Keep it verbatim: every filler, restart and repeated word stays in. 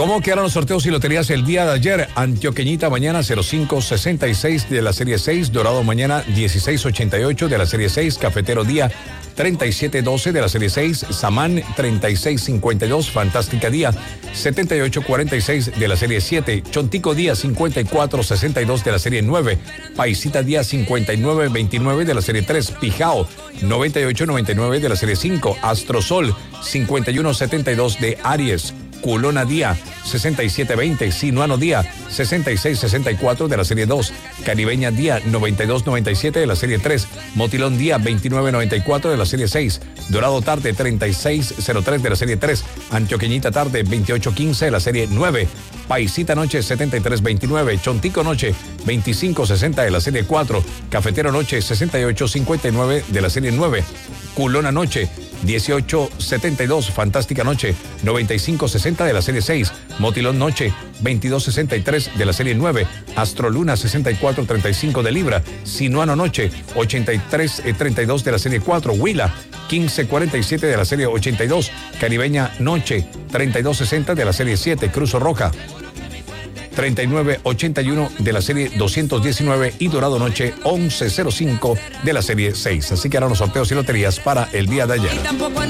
¿Cómo quedaron los sorteos y loterías el día de ayer? Antioqueñita mañana cero cinco sesenta y seis de la serie seis, Dorado mañana dieciséis ochenta y ocho de la serie seis, Cafetero día treinta y siete doce de la serie seis, Samán treinta y seis cincuenta y dos, Fantástica día setenta y ocho cuarenta y seis de la serie siete, Chontico día cincuenta y cuatro sesenta y dos de la serie nueve, Paisita día cincuenta y nueve veintinueve de la serie tres, Pijao noventa y ocho noventa y nueve de la serie cinco, Astrosol cincuenta y uno setenta y dos de Aries, Culona día sesenta y siete veinte, Sinuano día sesenta y seis sesenta y cuatro de la serie dos, Caribeña día noventa y dos noventa y siete de la serie tres, Motilón día veintinueve noventa y cuatro de la serie seis, Dorado tarde treinta y seis cero tres de la serie tres, Antioqueñita tarde veintiocho quince de la serie nueve, Paisita noche setenta y tres veintinueve, Chontico noche veinticinco sesenta de la serie cuatro, Cafetero noche sesenta y ocho cincuenta y nueve de la serie nueve, Culona noche dieciocho setenta y dos, Fantástica noche noventa y cinco sesenta de la serie seis, Motilón noche veintidós sesenta y tres de la serie nueve, Astroluna sesenta y cuatro treinta y cinco de Libra, Sinuano noche ochenta y tres treinta y dos de la serie cuatro, Huila quince cuarenta y siete de la serie ochenta y dos, Caribeña noche treinta y dos sesenta de la serie siete, Cruzo Roja treinta y nueve ochenta y uno de la serie doscientos diecinueve y Dorado noche once cero cinco de la serie seis. Así que eran los sorteos y loterías para el día de ayer.